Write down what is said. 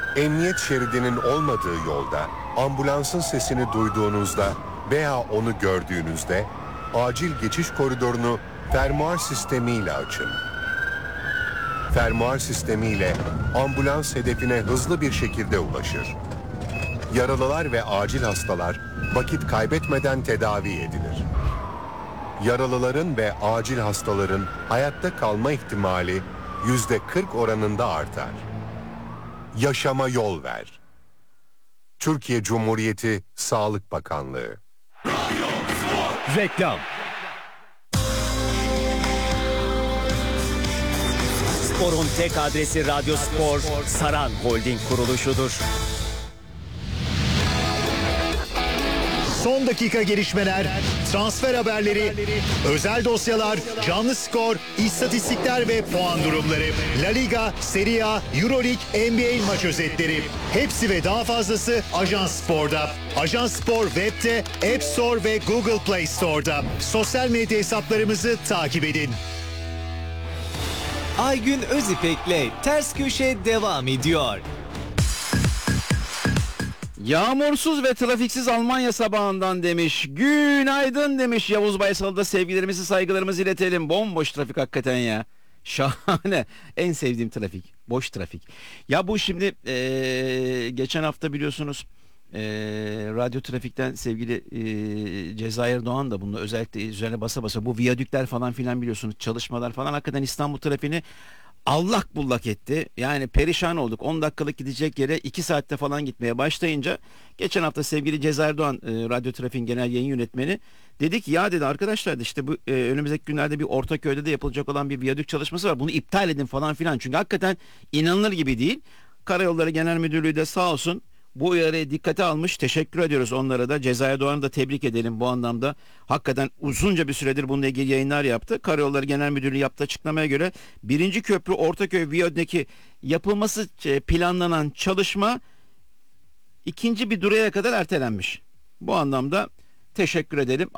Emniyet şeridinin olmadığı yolda ambulansın sesini duyduğunuzda veya onu gördüğünüzde acil geçiş koridorunu fermuar sistemiyle açın. Fermuar sistemiyle ambulans hedefine hızlı bir şekilde ulaşır. Yaralılar ve acil hastalar vakit kaybetmeden tedavi edilir. Yaralıların ve acil hastaların hayatta kalma ihtimali %40 oranında artar. Yaşama yol ver. Türkiye Cumhuriyeti Sağlık Bakanlığı. Reklam. Spor'un tek adresi Radyo Spor, Saran Holding kuruluşudur. Son dakika gelişmeler, transfer haberleri, özel dosyalar, canlı skor, istatistikler ve puan durumları, La Liga, Serie A, Euroleague, NBA maç özetleri. Hepsi ve daha fazlası Ajans Spor'da. Ajans Spor web'te, App Store ve Google Play Store'da. Sosyal medya hesaplarımızı takip edin. Aygün Özipek'le Ters Köşe devam ediyor. Yağmursuz ve trafiksiz Almanya sabahından demiş. Günaydın demiş Yavuz Baysal'da da sevgilerimizi saygılarımızı iletelim. Bomboş trafik hakikaten ya. Şahane. En sevdiğim trafik. Boş trafik. Ya bu şimdi geçen hafta biliyorsunuz radyo trafikten sevgili Cezayir Doğan da bunu özellikle üzerine basa basa bu viyadükler falan filan biliyorsunuz çalışmalar falan hakikaten İstanbul trafiğini allak bullak etti. Yani perişan olduk. 10 dakikalık gidecek yere 2 saatte falan gitmeye başlayınca geçen hafta sevgili Cezayir Doğan radyo trafiğin genel yayın yönetmeni dedi ki ya dedi arkadaşlar işte bu önümüzdeki günlerde bir Ortaköy'de de yapılacak olan bir viyadük çalışması var. Bunu iptal edin falan filan. Çünkü hakikaten inanılır gibi değil. Karayolları Genel Müdürlüğü de sağ olsun bu uyarıyı dikkate almış. Teşekkür ediyoruz onlara da. Cezayir Doğan'ı da tebrik edelim bu anlamda. Hakikaten uzunca bir süredir bununla ilgili yayınlar yaptı. Karayolları Genel Müdürlüğü yaptığı açıklamaya göre 1. köprü Ortaköy Viyadüğü'ndeki yapılması planlanan çalışma ikinci bir duraya kadar ertelenmiş. Bu anlamda teşekkür edelim.